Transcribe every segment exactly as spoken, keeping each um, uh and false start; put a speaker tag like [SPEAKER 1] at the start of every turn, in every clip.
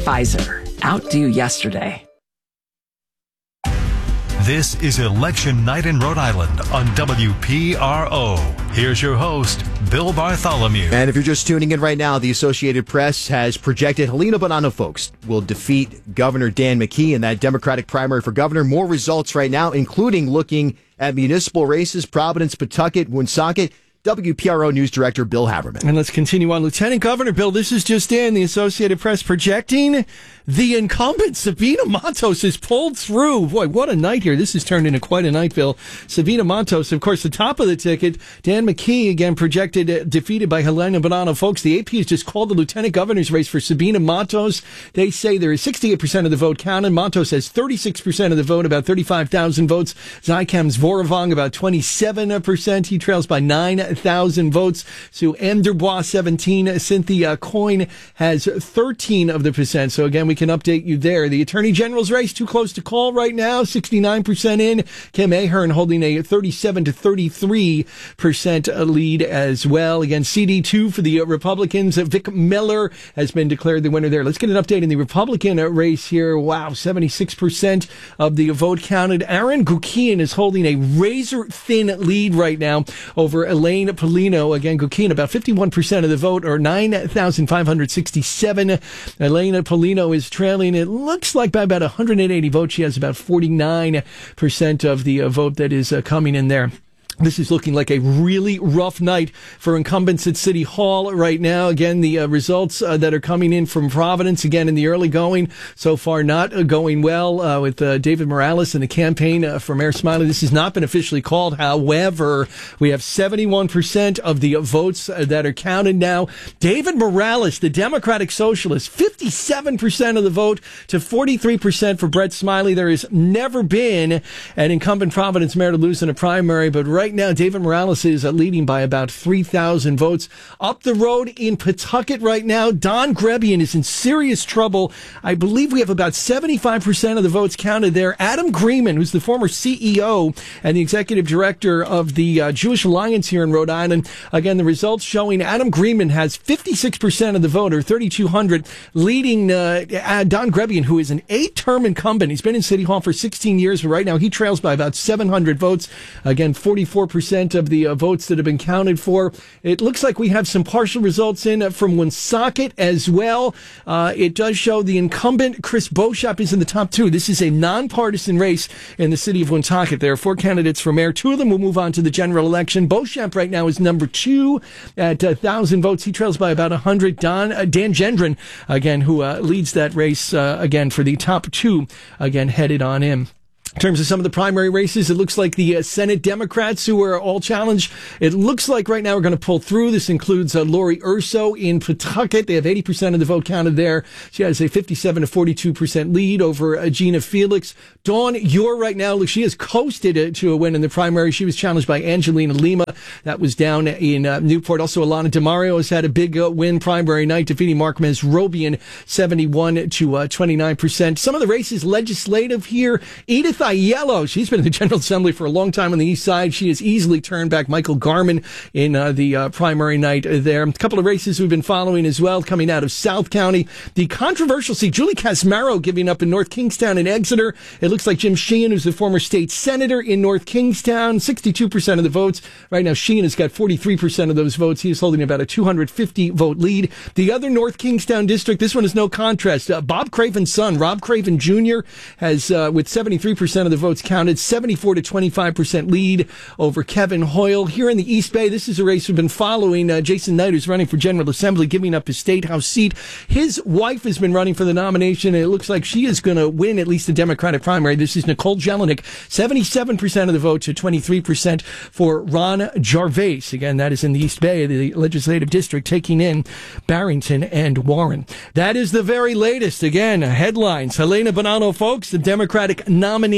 [SPEAKER 1] Pfizer. Outdo yesterday.
[SPEAKER 2] This is Election Night in Rhode Island on W P R O. Here's your host, Bill Bartholomew.
[SPEAKER 3] And if you're just tuning in right now, the Associated Press has projected Helena Bonanno Folks will defeat Governor Dan McKee in that Democratic primary for governor. More results right now, including looking at municipal races, Providence, Pawtucket, Woonsocket. W P R O News Director Bill Haberman.
[SPEAKER 4] And let's continue on. Lieutenant Governor Bill, this is just in. The Associated Press projecting the incumbent, Sabina Montos, has pulled through. Boy, what a night here. This has turned into quite a night, Bill. Sabina Montos, of course, the top of the ticket. Dan McKee, again, projected uh, defeated by Helena Bonanno Folks. The A P has just called the lieutenant governor's race for Sabina Montos. They say there is sixty-eight percent of the vote counted. Montos has thirty-six percent of the vote, about thirty-five thousand votes. Zykam's Voravong, about twenty-seven percent. He trails by nine thousand votes. Sue Anderbois, seventeen. Cynthia Coyne has thirteen of the percent. So again, we can update you there. The Attorney General's race, too close to call right now, sixty-nine percent in. Kim Ahern holding a thirty-seven to thirty-three percent lead as well. Again, C D two for the Republicans. Vic Miller has been declared the winner there. Let's get an update in the Republican race here. Wow, seventy-six percent of the vote counted. Aaron Gukian is holding a razor-thin lead right now over Elaine Polino. Again, Gukian, about fifty-one percent of the vote, or nine thousand five hundred sixty-seven. Elena Polino is trailing, it looks like, by about one hundred eighty votes. She has about forty-nine percent of the uh, vote that is uh, coming in there. This is looking like a really rough night for incumbents at City Hall right now. Again, the uh, results uh, that are coming in from Providence, again, in the early going, so far not uh, going well uh, with uh, David Morales and the campaign uh, for Mayor Smiley. This has not been officially called. However, we have seventy-one percent of the uh, votes uh, that are counted now. David Morales, the Democratic Socialist, fifty-seven percent of the vote to forty-three percent for Brett Smiley. There has never been an incumbent Providence mayor to lose in a primary, but right Right now, David Morales is uh, leading by about three thousand votes. Up the road in Pawtucket right now, Don Grebian is in serious trouble. I believe we have about seventy-five percent of the votes counted there. Adam Greenman, who's the former C E O and the executive director of the uh, Jewish Alliance here in Rhode Island. Again, the results showing Adam Greenman has fifty-six percent of the vote, or thirty-two hundred, leading uh, Don Grebian, who is an eight-term incumbent. He's been in City Hall for sixteen years, but right now he trails by about seven hundred votes. Again, forty-four percent of the uh, votes that have been counted for. It looks like we have some partial results in uh, from Woonsocket as well. Uh, it does show the incumbent, Chris Beauchamp, is in the top two. This is a nonpartisan race in the city of Woonsocket. There are four candidates for mayor. Two of them will move on to the general election. Beauchamp right now is number two at one thousand votes. He trails by about one hundred. Don, uh, Dan Gendron, again, who uh, leads that race, uh, again, for the top two, again, headed on in. In terms of some of the primary races, it looks like the uh, Senate Democrats, who are all challenged, it looks like right now we're going to pull through. This includes uh, Lori Urso in Pawtucket. They have eighty percent of the vote counted there. She has a fifty-seven to forty-two percent lead over uh, Gina Felix. Dawn Ure right now, look, she has coasted uh, to a win in the primary. She was challenged by Angelina Lima. That was down in uh, Newport. Also, Alana DeMario has had a big uh, win primary night, defeating Mark Mesrobian, seventy-one to twenty-nine percent. Some of the races legislative here. Edith Aiello, she's been in the General Assembly for a long time on the east side. She has easily turned back Michael Garman in uh, the uh, primary night there. A couple of races we've been following as well coming out of South County. The controversial seat, Julie Casmaro giving up in North Kingstown and Exeter. It looks like Jim Sheehan, who's the former state senator in North Kingstown, sixty-two percent of the votes. Right now, Sheehan has got forty-three percent of those votes. He is holding about a two hundred fifty vote lead. The other North Kingstown district, this one is no contrast. Uh, Bob Craven's son, Rob Craven Junior, has, uh, with seventy-three percent of the votes counted, seventy-four to twenty-five percent lead over Kevin Hoyle. Here in the East Bay, this is a race we've been following. Uh, Jason Knight, who's running for General Assembly, giving up his State House seat. His wife has been running for the nomination, and it looks like she is going to win at least the Democratic primary. This is Nicole Jelinek, seventy-seven percent of the vote to twenty-three percent for Ron Jarvis. Again, that is in the East Bay, the legislative district, taking in Barrington and Warren. That is the very latest. Again, headlines. Helena Bonanno Folks, the Democratic nominee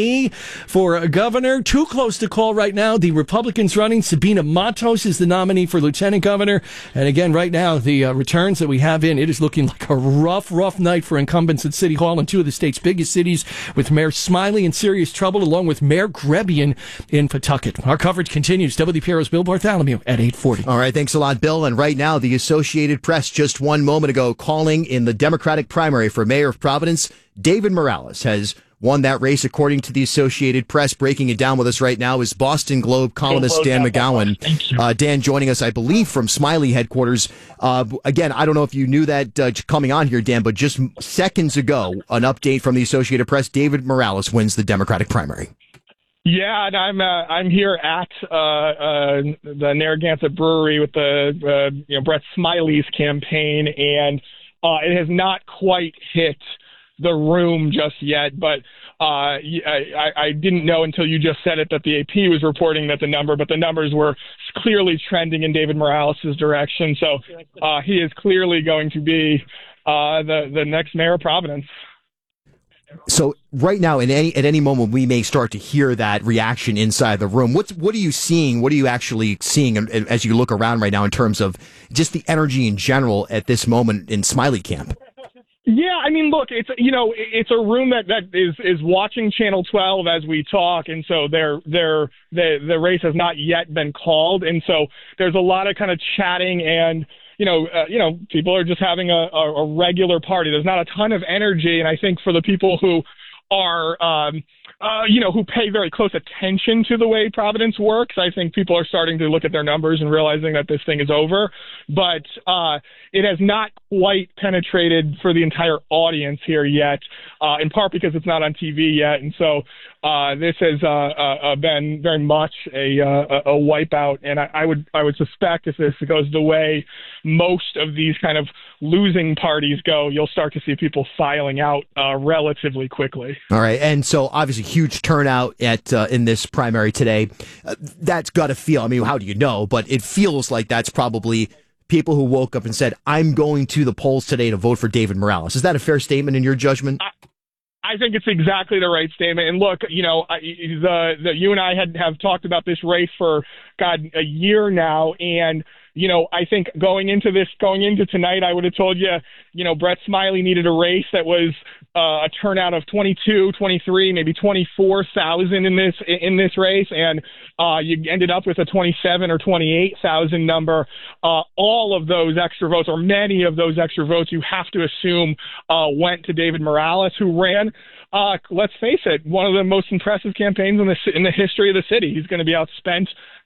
[SPEAKER 4] nominee for governor. Too close to call right now. The Republicans running. Sabina Matos is the nominee for lieutenant governor. And again, right now, the uh, returns that we have in, it is looking like a rough, rough night for incumbents at City Hall in two of the state's biggest cities, with Mayor Smiley in serious trouble, along with Mayor Grebian in Pawtucket. Our coverage continues. W P R O's Bill Bartholomew at eight forty.
[SPEAKER 3] All right, thanks a lot, Bill. And right now, the Associated Press just one moment ago calling in the Democratic primary for mayor of Providence. David Morales has won that race, according to the Associated Press. Breaking it down with us right now is Boston Globe columnist Dan McGowan. Uh, Dan joining us, I believe, from Smiley headquarters. Uh, again, I don't know if you knew that uh, coming on here, Dan, but just seconds ago, an update from the Associated Press. David Morales wins the Democratic primary.
[SPEAKER 5] Yeah, and I'm uh, I'm here at uh, uh, the Narragansett Brewery with the uh, you know Brett Smiley's campaign, and uh, it has not quite hit the room just yet. But uh, I, I didn't know until you just said it that the A P was reporting that the number, but the numbers were clearly trending in David Morales' direction. So uh, he is clearly going to be uh, the the next mayor of Providence.
[SPEAKER 3] So right now, in any, at any moment, we may start to hear that reaction inside the room. What's, what are you seeing? What are you actually seeing as you look around right now in terms of just the energy in general at this moment in Smiley camp?
[SPEAKER 5] Yeah, I mean, look, it's you know, it's a room that, that is, is watching Channel twelve as we talk, and so they're, they're, the the race has not yet been called, and so there's a lot of kind of chatting and. You know, uh, you know, people are just having a, a, a regular party. There's not a ton of energy, and I think for the people who are, um, uh, you know, who pay very close attention to the way Providence works, I think people are starting to look at their numbers and realizing that this thing is over. But uh, it has not quite penetrated for the entire audience here yet, uh, in part because it's not on T V yet, and so uh, this has uh, uh, been very much a, uh, a wipeout. And I, I would I would suspect if this goes the way most of these kind of losing parties go, you'll start to see people filing out uh, relatively quickly.
[SPEAKER 3] All right, and so obviously huge turnout at uh, in this primary today. Uh, that's got to feel. I mean, how do you know? But it feels like that's probably people who woke up and said, "I'm going to the polls today to vote for David Morales." Is that a fair statement in your judgment? I-
[SPEAKER 5] I think it's exactly the right statement. And look, you know, the, the you and I had have talked about this race for God a year now, and you know, I think going into this, going into tonight, I would have told you, you know, Brett Smiley needed a race that was uh, a turnout of twenty-two, twenty-three, maybe twenty-four thousand in this in this race, and uh, you ended up with a twenty-seven or twenty-eight thousand number. Uh, all of those extra votes, or many of those extra votes, you have to assume uh, went to David Morales, who ran. Uh, let's face it, one of the most impressive campaigns in the in the history of the city. He's going to be outspent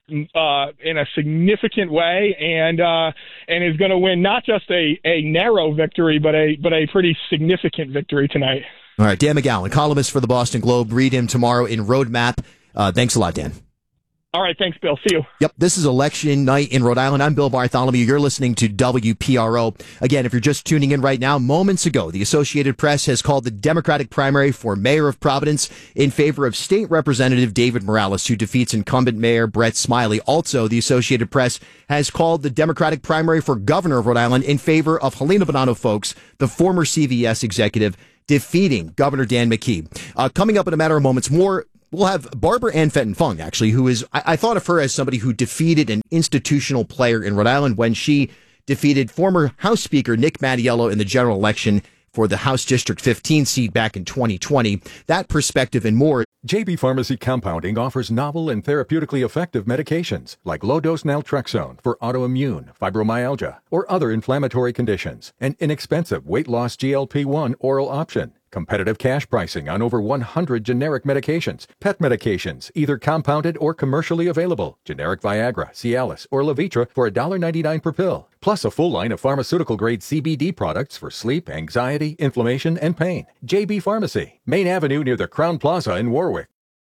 [SPEAKER 5] uh, in a significant way, and uh, and is going to win not just a, a narrow victory, but a but a pretty significant victory tonight.
[SPEAKER 3] All right, Dan McGowan, columnist for the Boston Globe. Read him tomorrow in Roadmap. Uh, thanks a lot, Dan.
[SPEAKER 5] All right, thanks, Bill. See you.
[SPEAKER 3] Yep, this is election night in Rhode Island. I'm Bill Bartholomew. You're listening to W P R O. Again, if you're just tuning in right now, moments ago, the Associated Press has called the Democratic primary for mayor of Providence in favor of State Representative David Morales, who defeats incumbent Mayor Brett Smiley. Also, the Associated Press has called the Democratic primary for governor of Rhode Island in favor of Helena Bonanno-Folks, the former C V S executive, defeating Governor Dan McKee. Uh, coming up in a matter of moments, more. We'll have Barbara Ann Fenton-Fung, actually, who is, I, I thought of her as somebody who defeated an institutional player in Rhode Island when she defeated former House Speaker Nick Mattiello in the general election for the House District fifteen seat back in twenty twenty. That perspective and more.
[SPEAKER 6] J B Pharmacy Compounding offers novel and therapeutically effective medications like low-dose naltrexone for autoimmune, fibromyalgia, or other inflammatory conditions, and inexpensive weight loss G L P one oral option. Competitive cash pricing on over one hundred generic medications, pet medications, either compounded or commercially available, generic Viagra, Cialis, or Levitra for one dollar ninety-nine per pill, plus a full line of pharmaceutical-grade C B D products for sleep, anxiety, inflammation, and pain. J B Pharmacy, Main Avenue near the Crown Plaza in Warwick.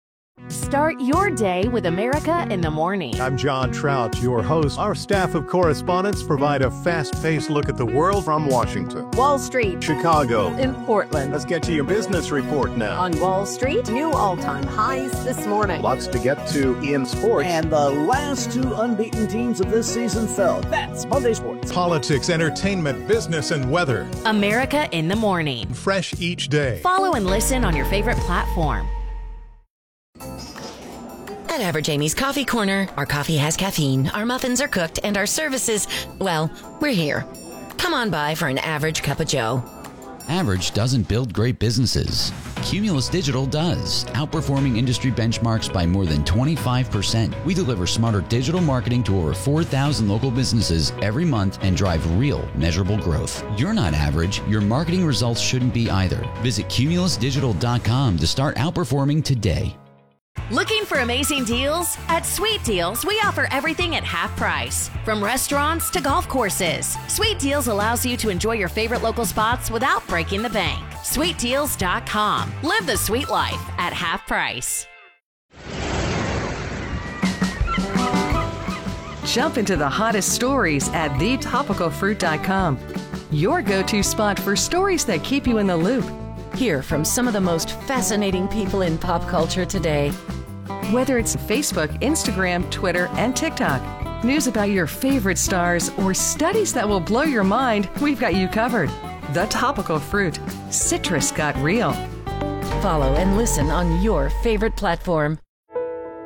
[SPEAKER 7] Start your day with America in the Morning.
[SPEAKER 8] I'm John Trout, your host. Our staff of correspondents provide a fast-paced look at the world from Washington,
[SPEAKER 7] Wall Street,
[SPEAKER 8] Chicago,
[SPEAKER 7] in Portland.
[SPEAKER 8] Let's get to your business report now.
[SPEAKER 7] On Wall Street, new all-time highs this morning.
[SPEAKER 8] Lots to get to in sports.
[SPEAKER 9] And the last two unbeaten teams of this season fell. That's Monday Sports.
[SPEAKER 8] Politics, entertainment, business, and weather.
[SPEAKER 7] America in the Morning.
[SPEAKER 8] Fresh each day.
[SPEAKER 7] Follow and listen on your favorite platform.
[SPEAKER 10] At Average Amy's Coffee Corner, our coffee has caffeine, our muffins are cooked, and our services, well, we're here. Come on by for an average cup of joe.
[SPEAKER 11] Average doesn't build great businesses. Cumulus Digital does, outperforming industry benchmarks by more than twenty-five percent. We deliver smarter digital marketing to over four thousand local businesses every month and drive real, measurable growth. You're not average. Your marketing results shouldn't be either. Visit cumulus digital dot com to start outperforming today.
[SPEAKER 7] Looking for amazing deals? At Sweet Deals, we offer everything at half price. From restaurants to golf courses, Sweet Deals allows you to enjoy your favorite local spots without breaking the bank. sweet deals dot com. Live the sweet life at half price.
[SPEAKER 12] Jump into the hottest stories at the topical fruit dot com. Your go-to spot for stories that keep you in the loop.
[SPEAKER 10] Hear from some of the most fascinating people in pop culture today.
[SPEAKER 12] Whether it's Facebook, Instagram, Twitter, and TikTok, news about your favorite stars, or studies that will blow your mind, we've got you covered. The Topical Fruit. Citrus got real.
[SPEAKER 10] Follow and listen on your favorite platform.